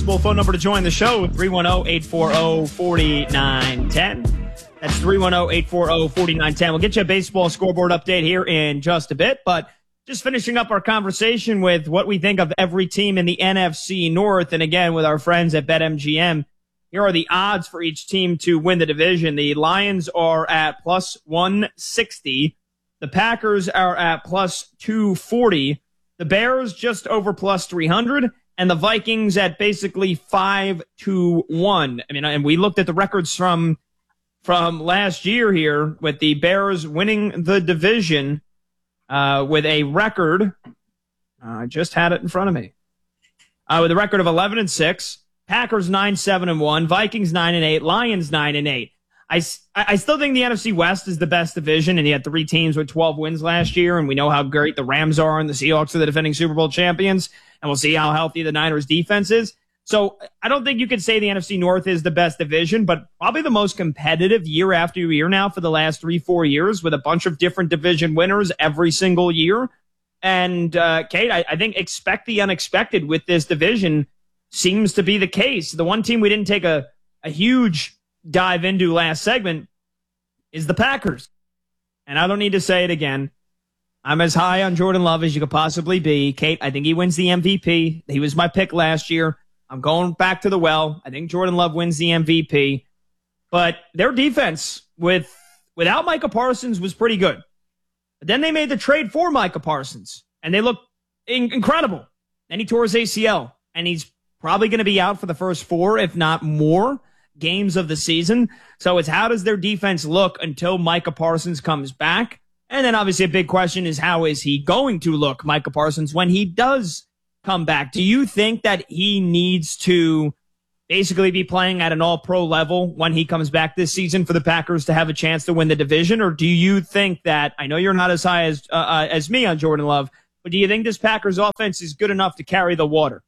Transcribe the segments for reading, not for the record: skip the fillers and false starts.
Well, phone number to join the show, 310-840-4910. That's 310-840-4910. We'll get you a baseball scoreboard update here in just a bit, but just finishing up our conversation with what we think of every team in the NFC North. And again, with our friends at BetMGM, here are the odds for each team to win the division. The Lions are at plus 160. The Packers are at plus 240. The Bears just over plus 300. And the Vikings at basically 5-1. I mean, and we looked at the records from last year here with the Bears winning the division with a record. I just had it in front of me. With a record of 11-6, Packers 9-7-1, Vikings 9-8, Lions 9-8. I still think the NFC West is the best division, and you had 3 teams with 12 wins last year, and we know how great the Rams are, and the Seahawks are the defending Super Bowl champions, and we'll see how healthy the Niners defense is. So I don't think you could say the NFC North is the best division, but probably the most competitive year after year now for the last 3-4 years, with a bunch of different division winners every single year. And Kate, I think expect the unexpected with this division seems to be the case. The one team we didn't take a huge dive into last segment is the Packers. And I don't need to say it again. I'm as high on Jordan Love as you could possibly be. Kate, I think he wins the MVP. He was my pick last year. I'm going back to the well. I think Jordan Love wins the MVP. But their defense without Micah Parsons was pretty good. But then they made the trade for Micah Parsons, and they looked incredible. Then he tore his ACL, and he's probably going to be out for the first 4, if not more, games of the season. So it's how does their defense look until Micah Parsons comes back? And then obviously a big question is how is he going to look, Micah Parsons, when he does come back? Do you think that he needs to basically be playing at an all-pro level when he comes back this season for the Packers to have a chance to win the division? Or do you think that, I know you're not as high as me on Jordan Love, but do you think this Packers offense is good enough to carry the water?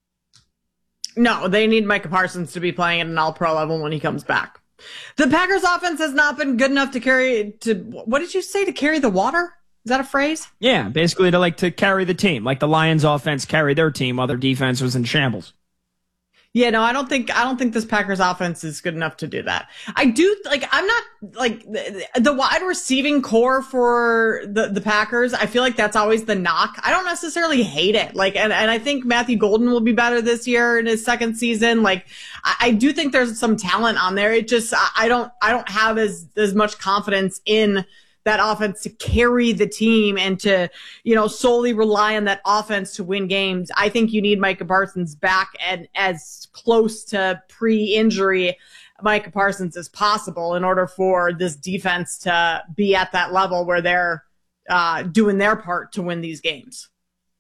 No, they need Micah Parsons to be playing at an all-pro level when he comes back. The Packers offense has not been good enough to carry what did you say, to carry the water? Is that a phrase? Yeah, basically to carry the team, like the Lions offense carried their team while their defense was in shambles. Yeah, no, I don't think this Packers offense is good enough to do that. I'm not the wide receiving core for the Packers. I feel like that's always the knock. I don't necessarily hate it. And I think Matthew Golden will be better this year in his second season. I do think there's some talent on there. It just, I don't have as much confidence in that offense to carry the team and to, solely rely on that offense to win games. I think you need Micah Parsons back and as close to pre-injury Micah Parsons as possible in order for this defense to be at that level where they're doing their part to win these games.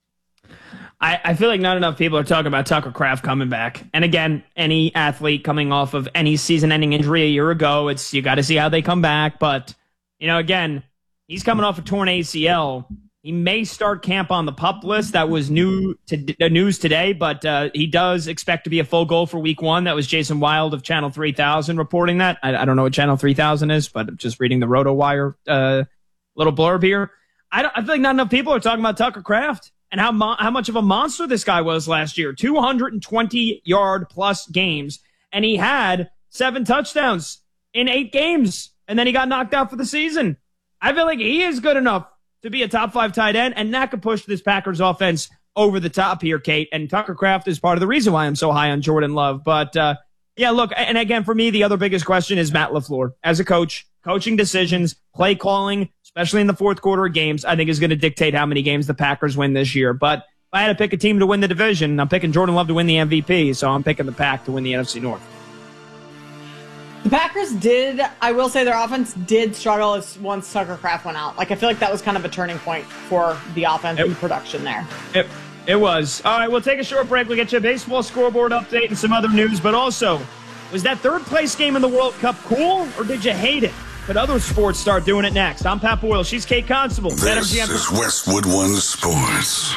I feel like not enough people are talking about Tucker Kraft coming back. And again, any athlete coming off of any season-ending injury a year ago, you got to see how they come back. But again, he's coming off a torn ACL. He may start camp on the PUP list. That was news today, but he does expect to be a full goal for week 1. That was Jason Wild of Channel 3000 reporting that. I don't know what Channel 3000 is, but I'm just reading the RotoWire little blurb here. I feel like not enough people are talking about Tucker Kraft and how much of a monster this guy was last year. 220-yard-plus games, and he had 7 touchdowns in 8 games. And then he got knocked out for the season. I feel like he is good enough to be a top 5 tight end, and that could push this Packers offense over the top here, Kate. And Tucker Kraft is part of the reason why I'm so high on Jordan Love. But, yeah, look, and again, for me, the other biggest question is Matt LaFleur. As a coach, coaching decisions, play calling, especially in the fourth quarter of games, I think is going to dictate how many games the Packers win this year. But if I had to pick a team to win the division, I'm picking Jordan Love to win the MVP, so I'm picking the Pack to win the NFC North. The Packers I will say their offense did struggle once Tucker Kraft went out. I feel like that was kind of a turning point for the offense and production there. It was. All right, we'll take a short break. We'll get you a baseball scoreboard update and some other news. But also, was that third place game in the World Cup cool, or did you hate it? Could other sports start doing it next? I'm Pat Boyle. She's Kate Constable. This is Westwood One Sports.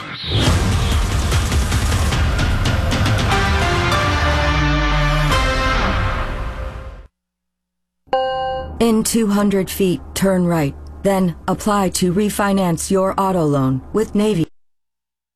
In 200 feet, turn right. Then apply to refinance your auto loan with Navy.